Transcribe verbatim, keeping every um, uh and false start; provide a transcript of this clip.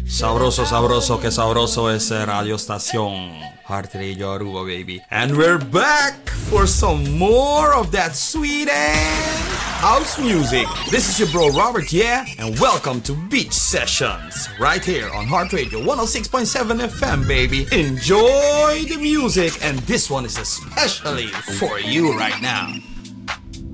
Sabroso, sabroso, que sabroso ese radio estación. Heart Radio Aruba, baby. And we're back for some more of that sweet and house music. This is your bro Robert, yeah? And welcome to Beach Sessions. Right here on Heart Radio one oh six point seven F M, baby. Enjoy the music, and this one is especially for you right now.